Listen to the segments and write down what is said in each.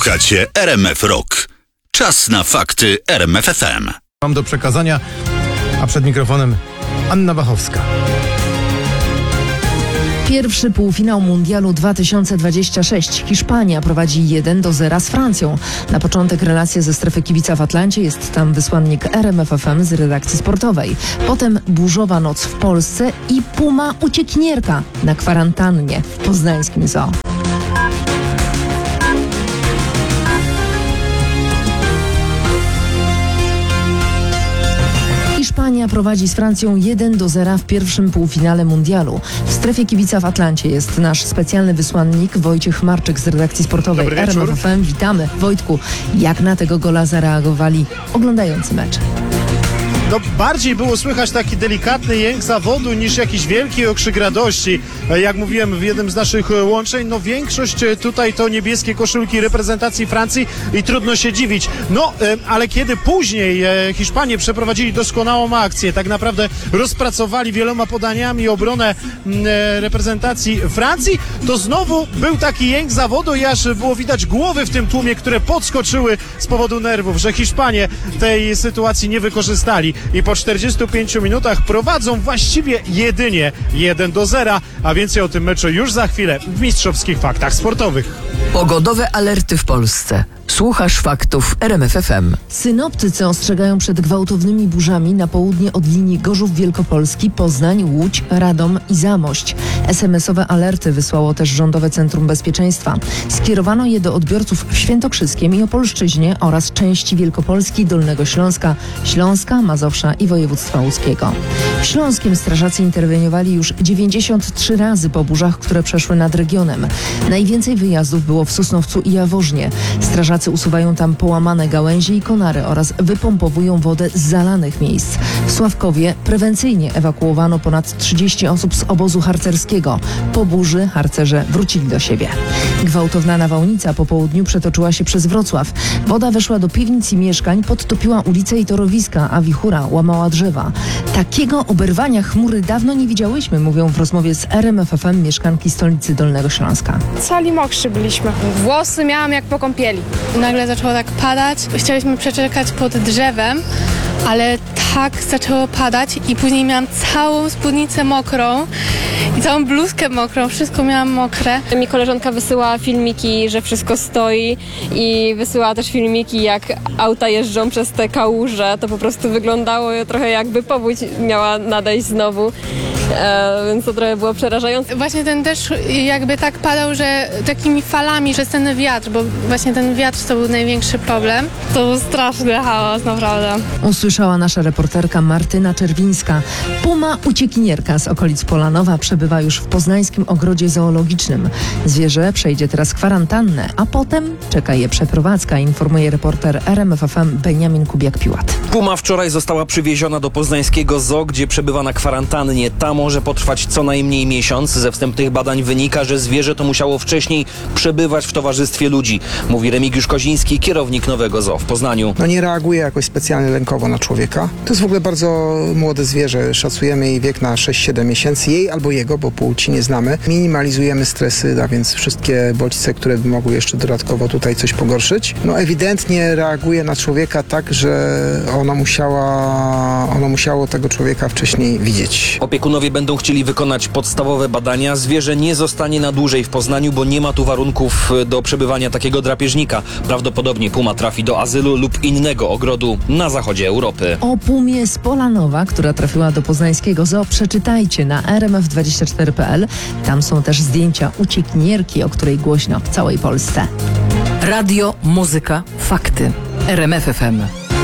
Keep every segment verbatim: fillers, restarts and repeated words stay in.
Słuchacie R M F Rock. Czas na fakty R M F F M. Mam do przekazania, a przed mikrofonem Anna Bachowska. Pierwszy półfinał Mundialu dwa tysiące dwudziestego szóstego. Hiszpania prowadzi jeden do zera z Francją. Na początek relacje ze strefy kibica w Atlancie. Jest tam wysłannik R M F F M z redakcji sportowej. Potem burzowa noc w Polsce i puma uciekinierka na kwarantannie w poznańskim zoo. Hiszpania prowadzi z Francją jeden do zera w pierwszym półfinale Mundialu. W strefie kibica w Atlancie jest nasz specjalny wysłannik Wojciech Marczyk z redakcji sportowej R M F F M. Witamy. Wojtku, jak na tego gola zareagowali oglądający mecz? No, bardziej było słychać taki delikatny jęk zawodu niż jakiś wielki okrzyk radości. Jak mówiłem w jednym z naszych łączeń, no większość tutaj to niebieskie koszulki reprezentacji Francji i trudno się dziwić. No, ale kiedy później Hiszpanie przeprowadzili doskonałą akcję, tak naprawdę rozpracowali wieloma podaniami obronę reprezentacji Francji, to znowu był taki jęk zawodu i aż było widać głowy w tym tłumie, które podskoczyły z powodu nerwów, że Hiszpanie tej sytuacji nie wykorzystali. I po czterdziestu pięciu minutach prowadzą właściwie jedynie jeden do zera, a więcej o tym meczu już za chwilę w mistrzowskich faktach sportowych. Pogodowe alerty w Polsce. Słuchasz faktów R M F F M. Synoptycy ostrzegają przed gwałtownymi burzami na południe od linii Gorzów Wielkopolski, Poznań, Łódź, Radom i Zamość. es em esowe alerty wysłało też Rządowe Centrum Bezpieczeństwa. Skierowano je do odbiorców w Świętokrzyskiem i Opolszczyźnie oraz części Wielkopolski, Dolnego Śląska, Śląska, Mazowsza i województwa łódzkiego. W Śląskiem strażacy interweniowali już dziewięćdziesiąt trzy razy po burzach, które przeszły nad regionem. Najwięcej wyjazdów było w Sosnowcu i Jaworznie. Strażacy usuwają tam połamane gałęzie i konary oraz wypompowują wodę z zalanych miejsc. W Sławkowie prewencyjnie ewakuowano ponad trzydzieści osób z obozu harcerskiego. Po burzy harcerze wrócili do siebie. Gwałtowna nawałnica po południu przetoczyła się przez Wrocław. Woda weszła do piwnic i mieszkań, podtopiła ulice i torowiska, a wichura łamała drzewa. Takiego oberwania chmury dawno nie widziałyśmy, mówią w rozmowie z R M F F M mieszkanki stolicy Dolnego Śląska. Cali mokrzy byliśmy. Włosy miałam jak po kąpieli. Nagle zaczęło tak padać. Chcieliśmy przeczekać pod drzewem, ale tak zaczęło padać i później miałam całą spódnicę mokrą i całą bluzkę mokrą, wszystko miałam mokre. Mi koleżanka wysyła filmiki, że wszystko stoi i wysyła też filmiki, jak auta jeżdżą przez te kałuże. To po prostu wyglądało trochę jakby powódź miała nadejść znowu. E, więc to trochę było przerażające. Właśnie ten deszcz jakby tak padał, że takimi falami, że ten wiatr, bo właśnie ten wiatr to był największy problem. To był straszny chaos, naprawdę. Usłyszała nasza reporterka Martyna Czerwińska. Puma uciekinierka z okolic Polanowa przebywa już w poznańskim ogrodzie zoologicznym. Zwierzę przejdzie teraz kwarantannę, a potem czeka je przeprowadzka, informuje reporter R M F F M Beniamin Kubiak-Piłat. Puma wczoraj została przywieziona do poznańskiego zoo, gdzie przebywa na kwarantannie. Tam może potrwać co najmniej miesiąc. Ze wstępnych badań wynika, że zwierzę to musiało wcześniej przebywać w towarzystwie ludzi, mówi Remigiusz Koziński, kierownik nowego zoo w Poznaniu. No nie reaguje jakoś specjalnie lękowo na człowieka. To jest w ogóle bardzo młode zwierzę. Szacujemy jej wiek na sześć siedem miesięcy. Jej albo jego, bo płci nie znamy. Minimalizujemy stresy, a więc wszystkie bodźce, które by mogły jeszcze dodatkowo tutaj coś pogorszyć. No ewidentnie reaguje na człowieka tak, że ono musiała, ono musiało tego człowieka wcześniej widzieć. Opiekunowie będą chcieli wykonać podstawowe badania. Zwierzę nie zostanie na dłużej w Poznaniu, bo nie ma tu warunków do przebywania takiego drapieżnika. Prawdopodobnie puma trafi do azylu lub innego ogrodu na zachodzie Europy. O pumie z Polanowa, która trafiła do poznańskiego zoo, przeczytajcie na r m f dwadzieścia cztery kropka p l. Tam są też zdjęcia uciekinierki, o której głośno w całej Polsce. Radio, muzyka, fakty. R M F F M.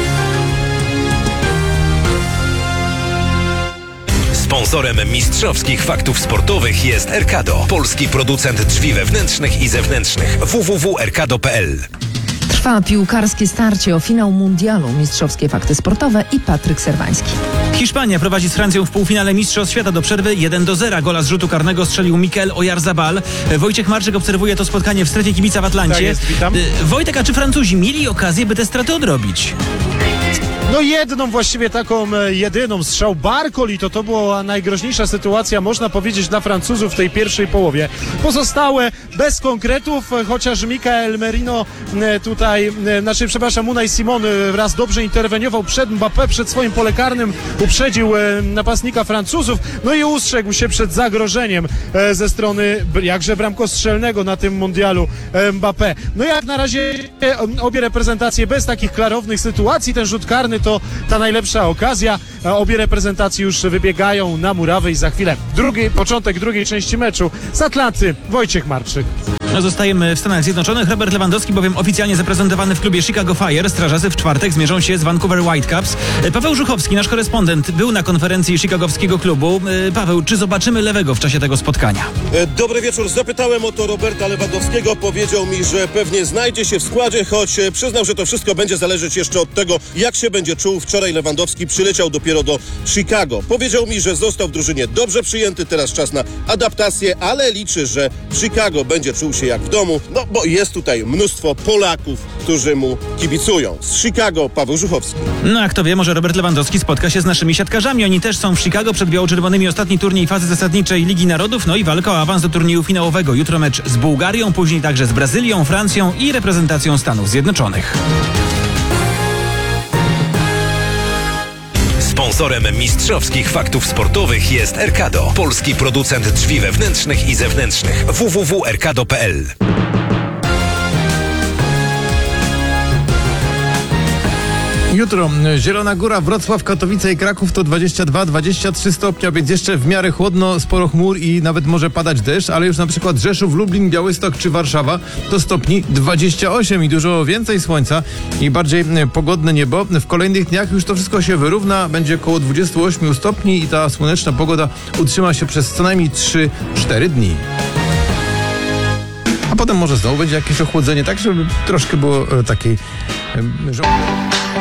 Sponsorem mistrzowskich faktów sportowych jest Erkado, polski producent drzwi wewnętrznych i zewnętrznych. w w w kropka erkado kropka p l. Trwa piłkarskie starcie o finał Mundialu, mistrzowskie fakty sportowe i Patryk Serwański. Hiszpania prowadzi z Francją w półfinale Mistrzostw Świata do przerwy jeden do zera. Gola z rzutu karnego strzelił Mikel Oyarzabal. Wojciech Marczyk obserwuje to spotkanie w strefie kibica w Atlancie. Tak jest, witam. Wojtek, a czy Francuzi mieli okazję, by te straty odrobić? No jedną właściwie taką e, jedyną strzał Barkoli, to to była najgroźniejsza sytuacja, można powiedzieć, dla Francuzów w tej pierwszej połowie. Pozostałe bez konkretów, e, chociaż Mikael Merino e, tutaj, e, znaczy przepraszam, Unai Simon e, raz dobrze interweniował przed Mbappé, przed swoim pole karnym, uprzedził e, napastnika Francuzów, no i ustrzegł się przed zagrożeniem e, ze strony jakże bramkostrzelnego na tym mundialu e, Mbappé. No jak na razie e, obie reprezentacje bez takich klarownych sytuacji, ten rzut karny to ta najlepsza okazja. Obie reprezentacje już wybiegają na murawy i za chwilę drugi, początek drugiej części meczu z Atlanty Wojciech Marczyk. No, zostajemy w Stanach Zjednoczonych. Robert Lewandowski bowiem oficjalnie zaprezentowany w klubie Chicago Fire. Strażacy w czwartek zmierzą się z Vancouver Whitecaps. Paweł Żuchowski, nasz korespondent, był na konferencji chicagowskiego klubu. Paweł, czy zobaczymy Lewego w czasie tego spotkania? Dobry wieczór. Zapytałem o to Roberta Lewandowskiego. Powiedział mi, że pewnie znajdzie się w składzie, choć przyznał, że to wszystko będzie zależeć jeszcze od tego, jak się będzie czuł. Wczoraj Lewandowski przyleciał dopiero do Chicago. Powiedział mi, że został w drużynie dobrze przyjęty, teraz czas na adaptację, ale liczy, że w Chicago będzie czuł się jak w domu, no bo jest tutaj mnóstwo Polaków, którzy mu kibicują. Z Chicago Paweł Żuchowski. No a kto wie, może Robert Lewandowski spotka się z naszymi siatkarzami. Oni też są w Chicago, przed biało-czerwonymi ostatni turniej fazy zasadniczej Ligi Narodów, no i walka o awans do turnieju finałowego. Jutro mecz z Bułgarią, później także z Brazylią, Francją i reprezentacją Stanów Zjednoczonych. Sponsorem mistrzowskich faktów sportowych jest Erkado, polski producent drzwi wewnętrznych i zewnętrznych. w w w kropka erkado kropka p l. Jutro Zielona Góra, Wrocław, Katowice i Kraków to dwadzieścia dwa dwadzieścia trzy stopnia, więc jeszcze w miarę chłodno, sporo chmur i nawet może padać deszcz, ale już na przykład Rzeszów, Lublin, Białystok czy Warszawa to stopni dwadzieścia osiem i dużo więcej słońca i bardziej pogodne niebo. W kolejnych dniach już to wszystko się wyrówna, będzie około dwadzieścia osiem stopni i ta słoneczna pogoda utrzyma się przez co najmniej trzy cztery dni. A potem może znowu będzie jakieś ochłodzenie, tak żeby troszkę było e, takiej... E,